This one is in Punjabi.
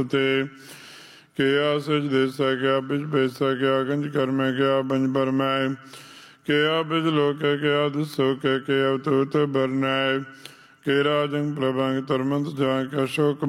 ਤੇ ਕਿਆ ਸਜ ਦੇਸਾ ਕਿਆ ਬਿਜ ਪੈਸਾ ਕਿਆ ਗੰਜ ਕਰਮੈ ਕਿਆ ਬੰਜ ਬਰਮੈ ਕਿਆ ਬਿਜ ਲੋਕੈ ਕਿਆ ਦੁਸੋਕੈ ਕਿਆ ਉਤੂਤ ਬਰਨੈ ਕਿ ਰਾਜੰ ਪ੍ਰਭੰਗ ਤਰਮੰਤ ਜਾਂ ਕਿਆ ਸ਼ੋਕ